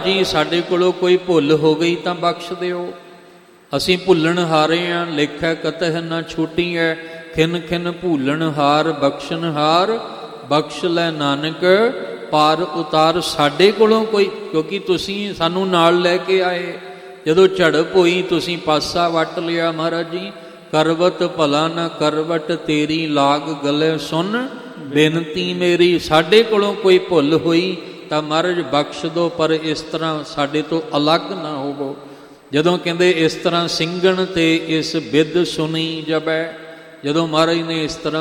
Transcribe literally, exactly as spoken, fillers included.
ਜੀ ਸਾਡੇ ਕੋਲੋਂ ਕੋਈ ਭੁੱਲ ਹੋ ਗਈ ਤਾਂ ਬਖਸ਼ ਦਿਓ। ਅਸੀਂ ਭੁੱਲਣ ਹਾਰੇ ਹਾਂ, ਲੇਖੈ ਕਤਹਿ ਨਾ ਛੂਟੀ ਹੈ। ਖਿਨ ਖਿਨ ਭੂਲਣ ਹਾਰ ਬਖਸ਼ਣ ਹਾਰ, ਬਖਸ਼ ਲੈ ਨਾਨਕ ਪਾਰ ਉਤਾਰ। ਸਾਡੇ ਕੋਲੋਂ ਕੋਈ, ਕਿਉਂਕਿ ਤੁਸੀਂ ਸਾਨੂੰ ਨਾਲ ਲੈ ਕੇ ਆਏ, ਜਦੋਂ ਝੜਪ ਹੋਈ ਤੁਸੀਂ ਪਾਸਾ ਵੱਟ ਲਿਆ। ਮਹਾਰਾਜ ਜੀ ਕਰਵਟ ਭਲਾ ਨਾ ਕਰਵਟ ਤੇਰੀ, ਲਾਗ ਗਲੇ ਸੁਣ ਬੇਨਤੀ ਮੇਰੀ। ਸਾਡੇ ਕੋਲੋਂ ਕੋਈ ਭੁੱਲ ਹੋਈ ਤਾਂ ਮਹਾਰਾਜ ਬਖਸ਼ ਦੋ, ਪਰ ਇਸ ਤਰ੍ਹਾਂ ਸਾਡੇ ਤੋਂ ਅਲੱਗ ਨਾ ਹੋਵੋ। ਜਦੋਂ ਕਹਿੰਦੇ ਇਸ ਤਰ੍ਹਾਂ ਸਿੰਘਣ ਤੇ ਇਸ ਬਿਦ ਸੁਣੀ ਜਬੈ, ਜਦੋਂ ਮਹਾਰਾਜ ਨੇ ਇਸ ਤਰ੍ਹਾਂ